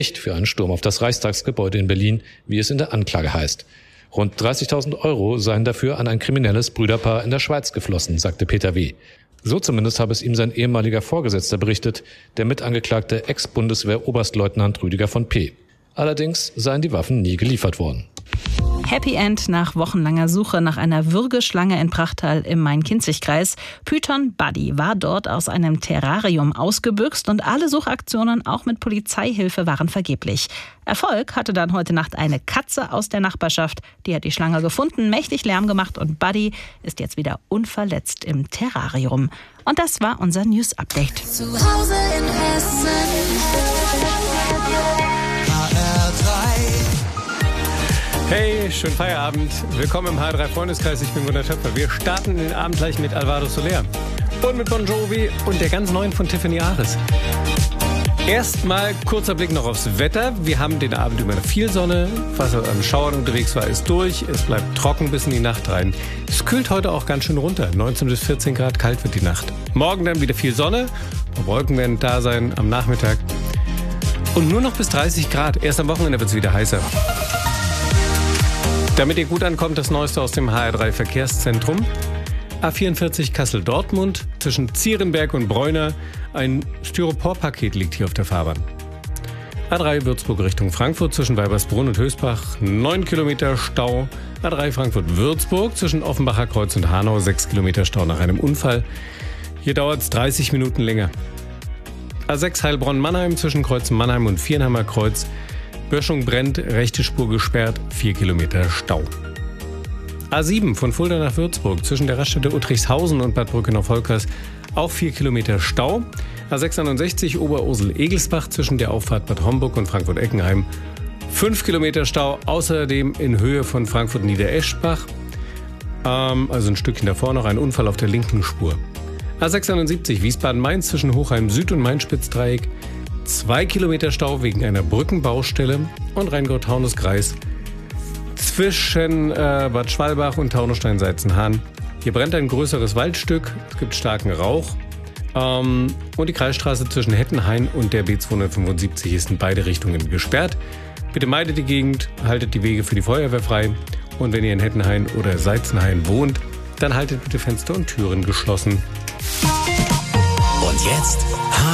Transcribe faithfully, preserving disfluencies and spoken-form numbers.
Nicht für einen Sturm auf das Reichstagsgebäude in Berlin, wie es in der Anklage heißt. Rund dreißigtausend Euro seien dafür an ein kriminelles Brüderpaar in der Schweiz geflossen, sagte Peter W. So zumindest habe es ihm sein ehemaliger Vorgesetzter berichtet, der mitangeklagte Ex-Bundeswehr-Oberstleutnant Rüdiger von P. Allerdings seien die Waffen nie geliefert worden. Happy End nach wochenlanger Suche nach einer Würgeschlange in Prachtal im Main-Kinzig-Kreis. Python Buddy war dort aus einem Terrarium ausgebüxt und alle Suchaktionen, auch mit Polizeihilfe, waren vergeblich. Erfolg hatte dann heute Nacht eine Katze aus der Nachbarschaft. Die hat die Schlange gefunden, mächtig Lärm gemacht und Buddy ist jetzt wieder unverletzt im Terrarium. Und das war unser News-Update. Zu Hause in Hessen. H R drei. Hey, schönen Feierabend. Willkommen im H R drei Freundeskreis. Ich bin Gunnar Töpfer. Wir starten den Abend gleich mit Alvaro Soler und mit Bon Jovi und der ganz neuen von Tiffany Ares. Erstmal kurzer Blick noch aufs Wetter. Wir haben den Abend über viel Sonne. Was an Schauern unterwegs war, ist durch. Es bleibt trocken bis in die Nacht rein. Es kühlt heute auch ganz schön runter. neunzehn bis vierzehn Grad, kalt wird die Nacht. Morgen dann wieder viel Sonne. Wolken werden da sein am Nachmittag. Und nur noch bis dreißig Grad. Erst am Wochenende wird es wieder heißer. Damit ihr gut ankommt, das Neueste aus dem H R drei Verkehrszentrum. A vierundvierzig Kassel-Dortmund, zwischen Zierenberg und Bräuner. Ein Styroporpaket liegt hier auf der Fahrbahn. A drei Würzburg Richtung Frankfurt, zwischen Weibersbrunn und Hösbach, neun Kilometer Stau. A drei Frankfurt-Würzburg, zwischen Offenbacher Kreuz und Hanau, sechs Kilometer Stau nach einem Unfall. Hier dauert es dreißig Minuten länger. A sechs Heilbronn-Mannheim, zwischen Kreuz Mannheim und Viernheimer Kreuz. Böschung brennt, rechte Spur gesperrt, vier Kilometer Stau. A sieben von Fulda nach Würzburg, zwischen der Raststätte Uttrichshausen und Bad Brückenau-Volkers, auch vier Kilometer Stau. A sechsundneunzig Oberursel-Egelsbach, zwischen der Auffahrt Bad Homburg und Frankfurt-Eckenheim, fünf Kilometer Stau. Außerdem in Höhe von Frankfurt-Niedereschbach, ähm, also ein Stückchen davor noch ein Unfall auf der linken Spur. A sechsundsiebzig Wiesbaden-Mainz, zwischen Hochheim Süd und Main-Spitzdreieck, zwei Kilometer Stau wegen einer Brückenbaustelle. Und Rheingau-Taunus-Kreis zwischen äh, Bad Schwalbach und Taunusstein-Seizenhahn. Hier brennt ein größeres Waldstück, es gibt starken Rauch. Ähm, und die Kreisstraße zwischen Hettenhain und der B zweihundertfünfundsiebzig ist in beide Richtungen gesperrt. Bitte meidet die Gegend, haltet die Wege für die Feuerwehr frei. Und wenn ihr in Hettenhain oder Seizenhain wohnt, dann haltet bitte Fenster und Türen geschlossen. Und jetzt